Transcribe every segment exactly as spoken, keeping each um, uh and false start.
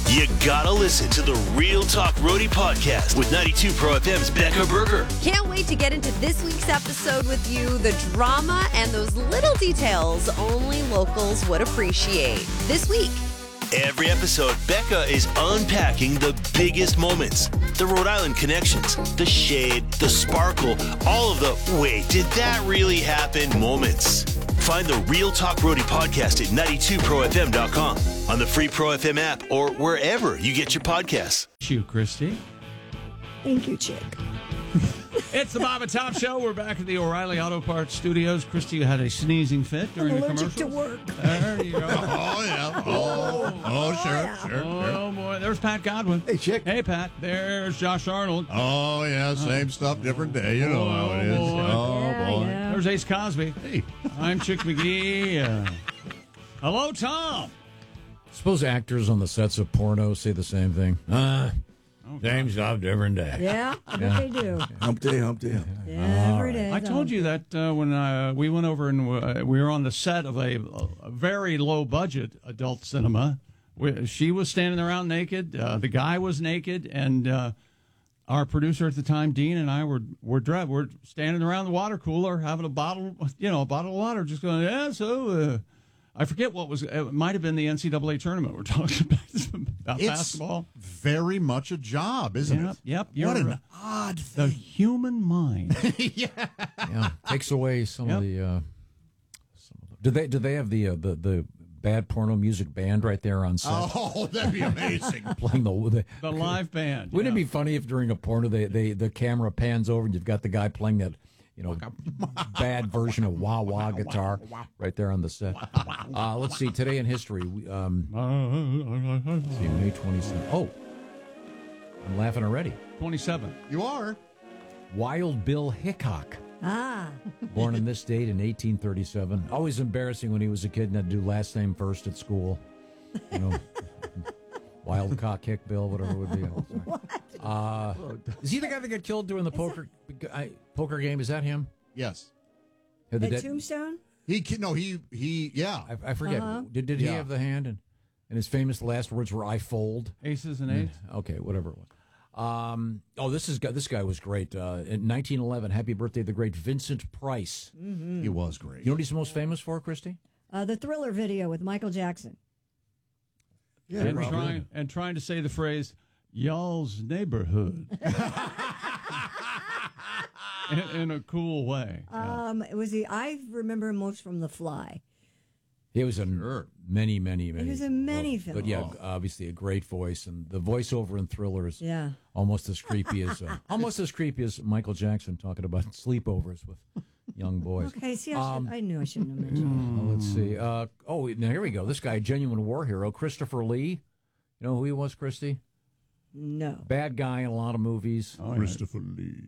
You gotta listen to the Real Talk Roadie podcast with ninety-two Pro F M's Becca Berger. Can't wait to get into this week's episode with you. The drama and those little details only locals would appreciate. This week. Every episode, Becca is unpacking the biggest moments, the Rhode Island connections, the shade, the sparkle, all of the wait, did that really happen moments. Find the Real Talk Roadie podcast at ninety-two pro f m dot com, on the free Pro F M app, or wherever you get your podcasts. Thank you, Christy. Thank you, Chick. It's the Bob and Tom Show. We're back at the O'Reilly Auto Parts Studios. Christy, you had a sneezing fit during I'm the allergic commercial. to work. There you go. Oh, yeah. Oh, oh sure, yeah. sure, Oh, sure. boy. There's Pat Godwin. Hey, Chick. Hey, Pat. There's Josh Arnold. Oh, yeah, same stuff, different day. You know how it is. Oh, boy. Oh, Yeah, boy. yeah. There's Ace Cosby. Hey. I'm Chick McGee. Uh, hello, Tom. Suppose actors on the sets of porno say the same thing. Uh, same stuff, different day. Yeah, I bet they do. Hump day, hump day. Every day. I told you that uh, when uh, we went over and uh, we were on the set of a, a very low-budget adult cinema. We, she was standing around naked. Uh, the guy was naked, and uh, our producer at the time, Dean, and I were were dre- we're standing around the water cooler having a bottle, you know, a bottle of water, just going, yeah. So uh, I forget what was. It might have been the N C double A tournament we're talking about, about It's basketball. very much a job, isn't Yep, it? yep. What You're an right. odd The thing. human mind. Yeah, takes away some Yep. of the. Uh, some of the do they do they have the uh, the the bad porno music band right there on set Oh, that'd be amazing. playing the, the The live band. Wouldn't yeah. it be funny if during a porno they, they the camera pans over and you've got the guy playing that, you know, bad version of wah wah guitar right there on the set. Uh, let's see, today in history, we, um, let's see, May twenty-seventh. Oh, I'm laughing already. twenty-seven. You are. Wild Bill Hickok, Ah, born on this date in eighteen thirty-seven. Always embarrassing when he was a kid and had to do last name first at school. You know, Wild Cock Hick Bill, whatever it would be. I'm sorry. Uh, is he the guy that got killed during the poker I, poker game? Is that him? Yes. Had the at dead- Tombstone? He, ki- no, he, he, yeah. I, I forget. Uh-huh. Did did he Yeah. have the hand? And, and his famous last words were "I fold." Aces and eights. Okay, whatever it was. Um, oh, this is this guy was great. Uh, in nineteen eleven, happy birthday, the great Vincent Price. He was great. You know what he's most famous for, Christy? Uh, the Thriller video with Michael Jackson. Yeah, and probably. trying and trying to say the phrase "y'all's neighborhood" in, in a cool way. Yeah. Um, it was the I remember him most from The Fly. He was in Sure. many, many, many. He was in many well, films. But yeah, obviously a great voice, and the voiceover in Thriller is Yeah. almost as creepy as uh, almost as creepy as Michael Jackson talking about sleepovers with young boys. Okay, see, I, Um, should, I knew I shouldn't have mentioned Uh, let's see. Uh, oh, now here we go. This guy, a genuine war hero, Christopher Lee. You know who he was, Christy? it. No. Bad guy in a lot of movies. Oh, yeah. Christopher Lee.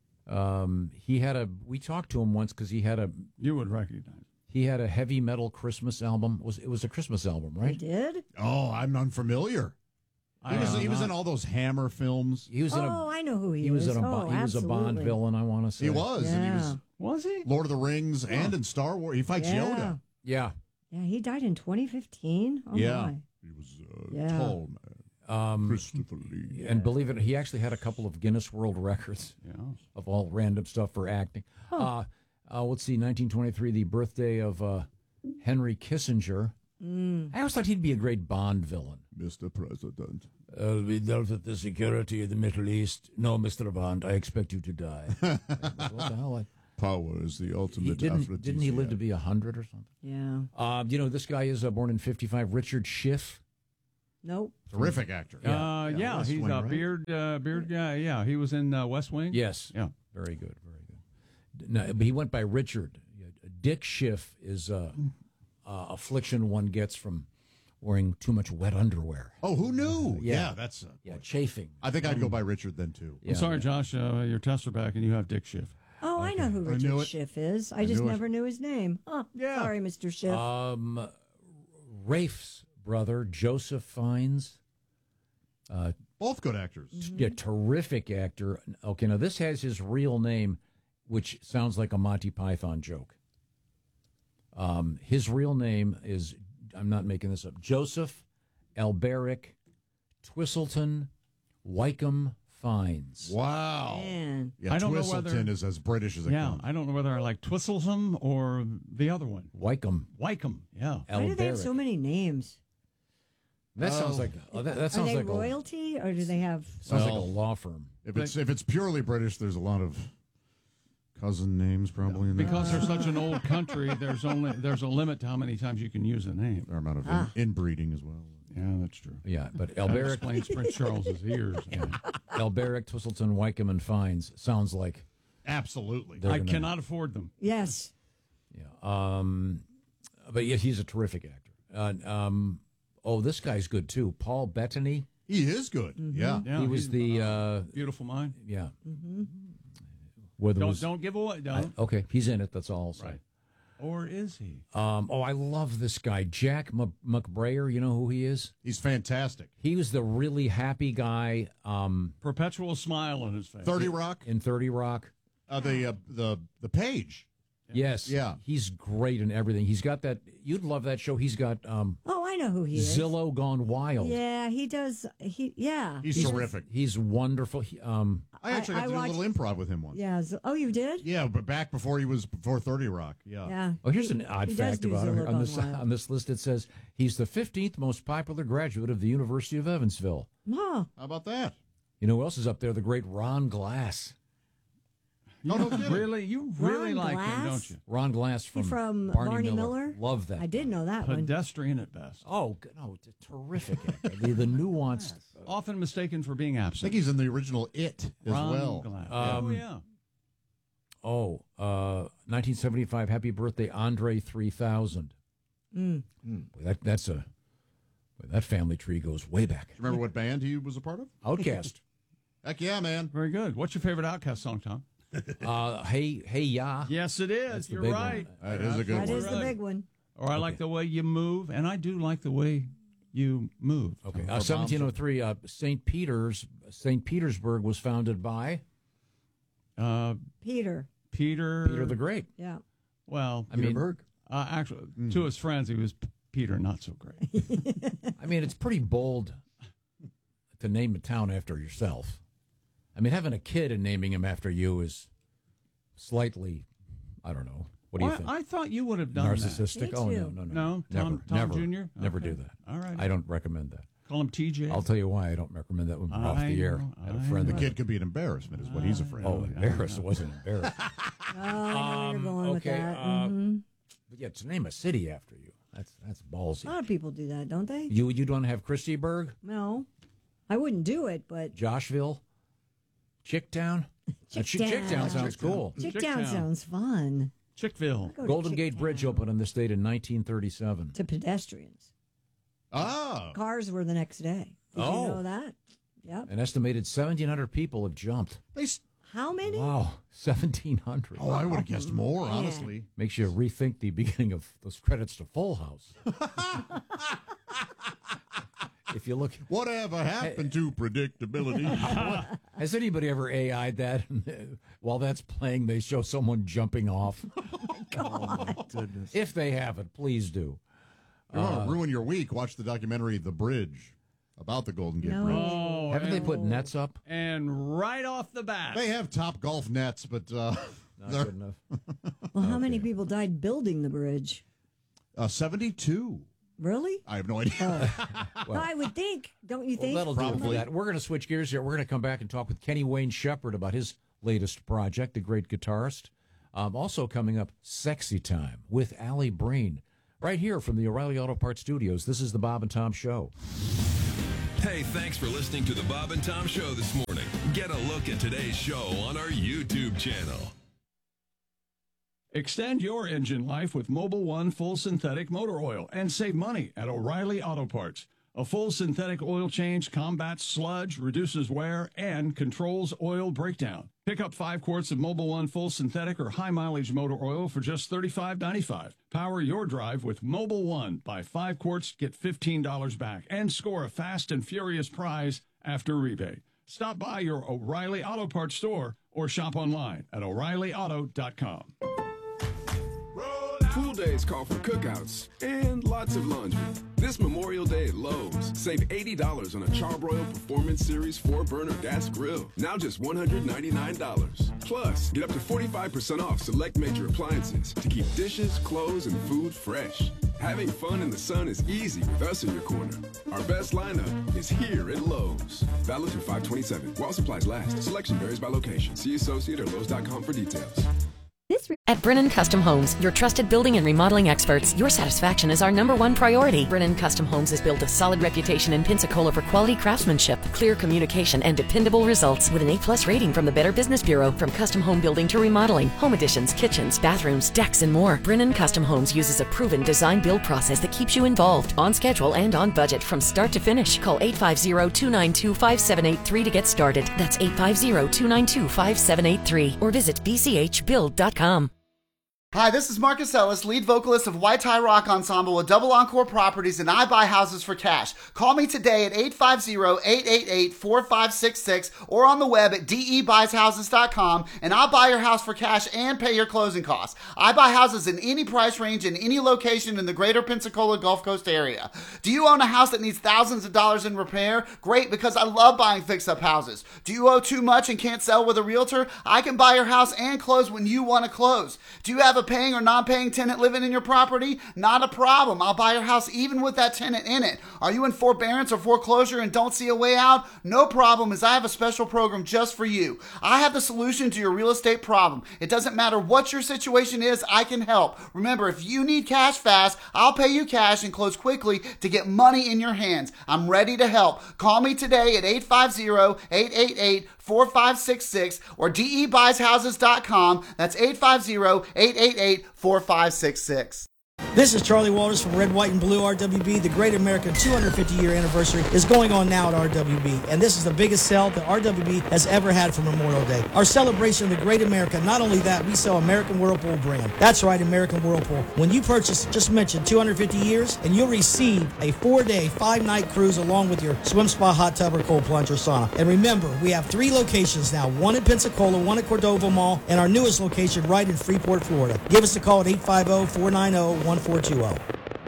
Um, he had a. We talked to him once because he had a. You would recognize. He had a heavy metal Christmas album. It was it was a Christmas album, He right? did? Oh, I'm unfamiliar. He was, I he am was in not. all those Hammer films. He was in Oh, a. I know who he, He was is. in a. oh, Bo- he was a Bond absolutely. villain. I want to say He was. And he was Yeah. Was he? Lord of the Rings and in Star Wars. He fights Yeah. Yoda. Yeah. Yeah, he died in twenty fifteen. Oh, Yeah. my. He was a Yeah. tall man. Um, Christopher Lee. and believe it, he actually had a couple of Guinness World Records Yeah. of all random stuff for acting. Uh, uh, let's see, nineteen twenty-three, the birthday of uh, Henry Kissinger. Mm. I always thought he'd be a great Bond villain. Mister President. Uh, we dealt with the security of the Middle East. No, Mister Bond, I expect you to die. What the hell? I, Power is the he ultimate didn't, aphrodisiac. didn't he live to be one hundred or something? Yeah. Uh, you know, this guy is uh, born in fifty-five, Richard Schiff. Nope. Terrific actor. Uh, yeah, West he's Wing, a right? beard uh, beard guy. Yeah, he was in uh, West Wing. Yes. Yeah. Very good, very good. No, but he went by Richard. Dick Schiff is uh, uh, affliction one gets from wearing too much wet underwear. Oh, who knew? Yeah. Yeah, that's. Uh, Yeah, chafing. I think I'd go by Richard then too. Yeah. I'm sorry, Josh. Uh, your tests are back, and you have Dick Schiff. Oh, I know who I Richard knew it. Schiff is. I, I just knew it. never knew his name. Oh, Yeah. sorry, Mister Schiff. Um, Rafe's brother, Joseph Fiennes. Uh, Both good actors. yeah, terrific actor. Okay, now this has his real name, which sounds like a Monty Python joke. Um, his real name is, I'm not making this up, Joseph Alberic Twistleton Wycombe Fines. Wow. Man. Yeah, I don't know Twistleton whether- is as British as it Yeah, comes. I don't know whether I like Twistlesome or the other one. Wycombe. Wycombe, yeah. Why do they have so Alberic. many names? That sounds Oh. like oh, that, that Are sounds they like royalty or do they have? a sounds Well, like a law firm. If it's if it's purely British, there's a lot of cousin names probably in there. Because they're such an old country, there's only there's a limit to how many times you can use a name. There are amount of Ah. in- inbreeding as well. Yeah, that's true. Yeah, but That Alberic, explains Prince Charles's ears. yeah. Alberic, Twistleton, Wycombe, and Fines sounds like Absolutely. They're I gonna- cannot afford them. Yes. yeah. Um, but yeah, he's a terrific actor. Uh, um, oh, this guy's good too. Paul Bettany. He is good. Mm-hmm. Yeah. Yeah, he was he's, the uh, uh, Beautiful Mind. yeah. Mm-hmm. Whether it Don't was don't give away. I- Don't. okay, he's in it. That's all I'll say. Right. Or is he? Um, oh, I love this guy, Jack M- McBrayer. You know who he is? He's fantastic. He was the really happy guy um, Perpetual smile on his face. thirty Rock, in thirty Rock. uh, the uh, the the page. Yes, Yeah. he's great in everything. He's got that. You'd love that show. He's got um, Oh, I know who he is. Zillow Gone Wild. Yeah, he does. He yeah. He's He does- terrific. He's wonderful. He, um, I actually I- got to I do a little improv with him once. Yeah. Z- Oh, you did? Yeah, but back before he was before thirty Rock. Yeah. Yeah. oh, here's He- an odd he does fact do about him. Zillow On Gone this Wild. on this list, it says he's the fifteenth most popular graduate of the University of Evansville. Huh. How about that? You know who else is up there? The great Ron Glass. No, no kidding. Really? You really Ron like him, Glass? don't you? Ron Glass He from, from Barney, Barney Miller. Miller? Love that. I did know that one. Pedestrian at best. Oh, good. No, it's a terrific actor. the, the nuanced. Often mistaken for being I absent. think he's in the original It as Ron well. Glass. Um, oh, yeah. Oh, uh, nineteen seventy-five. Happy birthday, Andre three thousand. Mm. Boy, that that's a boy, that family tree goes way back. Do you remember what band he was a part of? Outcast. Heck yeah, man. Very good. What's your favorite Outcast song, Tom? uh, hey, hey, ya. Yes, it is. That's the You're big right. one. That is a good That one. is the Right. big one. Or I like the way you move, and I do like the way you move. Okay, For uh, bombs. seventeen oh three. Uh, Saint Peter's Saint Petersburg was founded by Uh, Peter. Peter. Peter the Great. Yeah. Well, I mean, Peterburg. uh, actually, to his friends, he was P- Peter, not so great. I mean, it's pretty bold to name a town after yourself. I mean, having a kid and naming him after you is slightly, I don't know. What do you Well, think? I thought you would have done Narcissistic? Me Oh, no, too. no, no. No? Never, Tom- Tom never, Junior? Never Okay. do that. All right. I don't recommend that. that. Call him T J. I'll tell you why I don't recommend that when we're off I the air. know, I had a I friend The that kid could be an embarrassment, is what he's afraid Oh, of. embarrassed. It wasn't embarrassed. Oh, I know where you're going with okay, that. uh, Mhm. But yeah, to name a city after you, that's that's A ballsy. lot of people do that, don't they? You you'd want to have Christieburg, No. I wouldn't do it, but Joshville, Chicktown. Uh, Chick- Chicktown. Chicktown sounds cool. Chicktown Chicktown. sounds fun. Chickville. Go to Golden Gate Chicktown. Bridge opened on this date in nineteen thirty-seven. To pedestrians. Ah. Cars were the next day. Did Oh. you know that? Yep. An estimated seventeen hundred people have jumped. They s- How many? Wow, seventeen hundred. oh, I would have guessed more, man. honestly. Makes you rethink the beginning of those credits to Full House. If you look, Whatever happened to predictability? has anybody ever A I'd that? While that's playing, they show someone jumping off. Oh, my Goodness. If they haven't, please do. You want to ruin your week? Watch the documentary "The Bridge" about the Golden Gate No. Bridge. Oh, Haven't they and, put nets up? and right off the bat. They have top golf nets, but uh, Not they're good enough. Well, how many people died building the bridge? uh, seventy-two. Really? I have no idea. Well- I would think. Don't you Well, think? that'll do it for Probably. that. We're going to switch gears here. We're going to come back and talk with Kenny Wayne Shepherd about his latest project, the great guitarist. Um, also coming up, Sexy Time with Allie Breen. Right here from the O'Reilly Auto Parts Studios. This is the Bob and Tom Show. Hey, thanks for listening to the Bob and Tom Show this morning. Get a look at today's show on our YouTube channel. Extend your engine life with Mobil One Full Synthetic Motor Oil and save money at O'Reilly Auto Parts. A full synthetic oil change combats sludge, reduces wear, and controls oil breakdown. Pick up five quarts of Mobil One Full Synthetic or High Mileage Motor Oil for just thirty-five ninety-five. Power your drive with Mobil One. Buy five quarts, get fifteen dollars back, and score a fast and furious prize after rebate. Stop by your O'Reilly Auto Parts store or shop online at O'Reilly Auto dot com. Cool days call for cookouts and lots of laundry. This Memorial Day at Lowe's, save eighty dollars on a Charbroil Performance Series four burner gas grill. Now just one hundred ninety-nine dollars. Plus, get up to forty-five percent off select major appliances to keep dishes, clothes, and food fresh. Having fun in the sun is easy with us in your corner. Our best lineup is here at Lowe's. Valid through five twenty-seven. While supplies last. Selection varies by location. See associate or Lowe's dot com for details. At Brennan Custom Homes, your trusted building and remodeling experts, your satisfaction is our number one priority. Brennan Custom Homes has built a solid reputation in Pensacola for quality craftsmanship, clear communication, and dependable results with an A plus rating from the Better Business Bureau. From custom home building to remodeling, home additions, kitchens, bathrooms, decks, and more, Brennan Custom Homes uses a proven design-build process that keeps you involved, on schedule, and on budget from start to finish. Call eight five zero, two nine two, five seven eight three to get started. That's eight five zero, two nine two, five seven eight three or visit b c h build dot com. Hi, this is Marcus Ellis, lead vocalist of White Tie Rock Ensemble with Double Encore Properties, and I buy houses for cash. Call me today at eight five zero, eight eight eight, four five six six or on the web at d e buys houses dot com, and I'll buy your house for cash and pay your closing costs. I buy houses in any price range in any location in the greater Pensacola Gulf Coast area. Do you own a house that needs thousands of dollars in repair? Great, because I love buying fix-up houses. Do you owe too much and can't sell with a realtor? I can buy your house and close when you want to close. Do you have a paying or non-paying tenant living in your property? Not a problem. I'll buy your house even with that tenant in it. Are you in forbearance or foreclosure and don't see a way out? No problem, as I have a special program just for you. I have the solution to your real estate problem. It doesn't matter what your situation is, I can help. Remember, if you need cash fast, I'll pay you cash and close quickly to get money in your hands. I'm ready to help. Call me today at eight five zero, eight eight eight, four five six six or d e buys houses dot com. That's eight five zero, eight eight eight, four five six six. This is Charlie Walters from Red, White, and Blue R W B. The Great American two hundred fifty year anniversary is going on now at R W B, and this is the biggest sale that R W B has ever had for Memorial Day. Our celebration of the Great America, not only that, we sell American Whirlpool brand. That's right, American Whirlpool. When you purchase, just mention two hundred fifty years, and you'll receive a four-day, five-night cruise along with your swim spa, hot tub, or cold plunge or sauna. And remember, we have three locations now, one in Pensacola, one at Cordova Mall, and our newest location right in Freeport, Florida. Give us a call at eight five zero, four nine zero, one four two zero.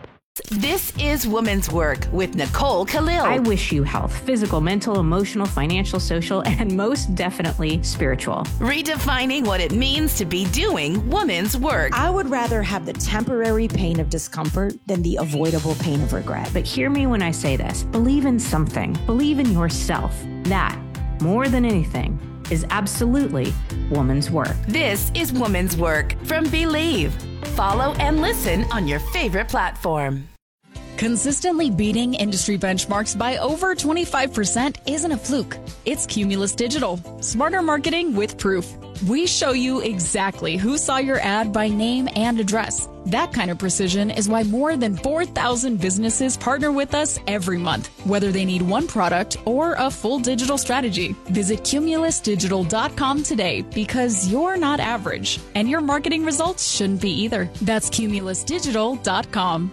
This is Woman's Work with Nicole Khalil. I wish you health, physical, mental, emotional, financial, social, and most definitely spiritual. Redefining what it means to be doing woman's work. I would rather have the temporary pain of discomfort than the avoidable pain of regret. But hear me when I say this. Believe in something. Believe in yourself. That, more than anything, is absolutely woman's work. This is Woman's Work from Believe. Follow and listen on your favorite platform. Consistently beating industry benchmarks by over twenty-five percent isn't a fluke. It's Cumulus Digital. Smarter marketing with proof. We show you exactly who saw your ad by name and address. That kind of precision is why more than four thousand businesses partner with us every month, whether they need one product or a full digital strategy. Visit cumulus digital dot com today, because you're not average, and your marketing results shouldn't be either. That's cumulus digital dot com.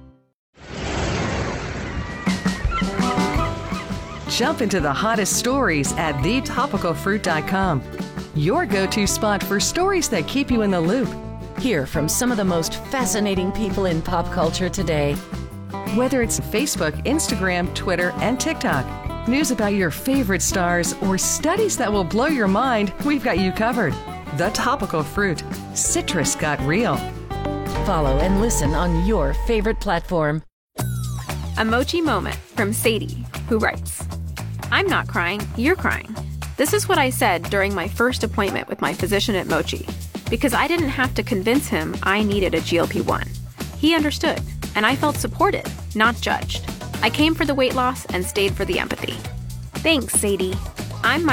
Jump into the hottest stories at the topical fruit dot com. Your go-to spot for stories that keep you in the loop. Hear from some of the most fascinating people in pop culture today. Whether it's Facebook, Instagram, Twitter, and TikTok, news about your favorite stars, or studies that will blow your mind, we've got you covered. The Topical Fruit. Citrus got real. Follow and listen on your favorite platform. A Mochi moment from Sadie, who writes, I'm not crying, you're crying. This is what I said during my first appointment with my physician at Mochi, because I didn't have to convince him I needed a G L P one. He understood, and I felt supported, not judged. I came for the weight loss and stayed for the empathy. Thanks, Sadie. I'm my